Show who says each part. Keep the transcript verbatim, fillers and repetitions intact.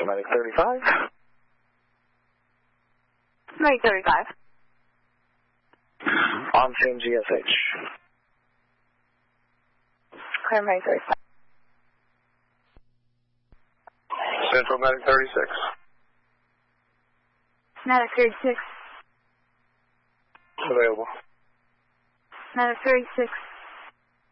Speaker 1: Central Medic thirty-five.
Speaker 2: Medic thirty-five.
Speaker 1: On scene G S H.
Speaker 2: Clear Medic thirty-five.
Speaker 3: Central Medic thirty-six.
Speaker 2: Medic thirty-six.
Speaker 3: Available.
Speaker 2: Medic thirty-six.